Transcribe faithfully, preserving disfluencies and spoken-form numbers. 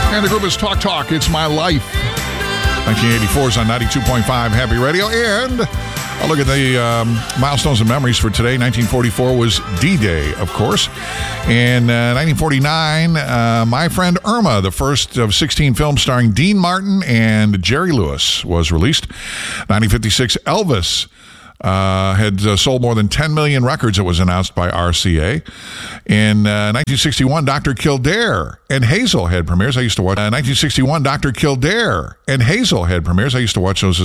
And the group is Talk Talk, It's My Life. nineteen eighty-four is on ninety-two point five Happy Radio. And I'll look at the um, milestones and memories for today. nineteen forty-four was D-Day, of course. And uh, nineteen forty-nine, uh, My Friend Irma, the first of sixteen films starring Dean Martin and Jerry Lewis, was released. nineteen fifty-six, Elvis Uh, had uh, sold more than ten million records, it was announced by R C A. In uh, nineteen sixty-one, Doctor Kildare and Hazel had premieres. I used to watch uh, nineteen sixty-one, Doctor Kildare and Hazel had premieres. I used to watch those